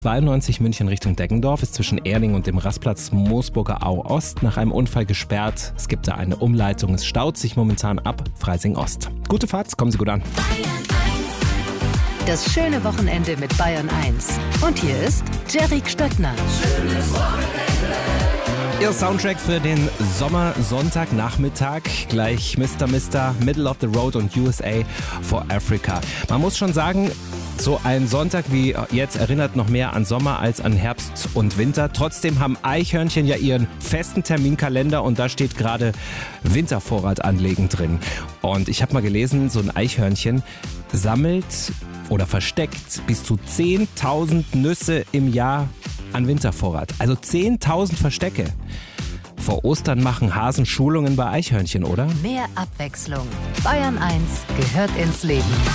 92 München Richtung Deggendorf ist zwischen Erling und dem Rastplatz Moosburger Au Ost nach einem Unfall gesperrt. Es gibt da eine Umleitung, es staut sich momentan ab Freising Ost. Gute Fahrt, kommen Sie gut an. Das schöne Wochenende mit Bayern 1. Und hier ist Jerry Stöckner. Schönes Wochenende. Ihr Soundtrack für den Sommersonntagnachmittag. Gleich Mr. Middle of the Road und USA for Africa. Man muss schon sagen, so ein Sonntag wie jetzt erinnert noch mehr an Sommer als an Herbst und Winter. Trotzdem haben Eichhörnchen ja ihren festen Terminkalender und da steht gerade Wintervorrat anlegen drin. Und ich habe mal gelesen, so ein Eichhörnchen sammelt oder versteckt bis zu 10.000 Nüsse im Jahr an Wintervorrat. Also 10.000 Verstecke. Vor Ostern machen Hasen Schulungen bei Eichhörnchen, oder? Mehr Abwechslung. Bayern 1 gehört ins Leben.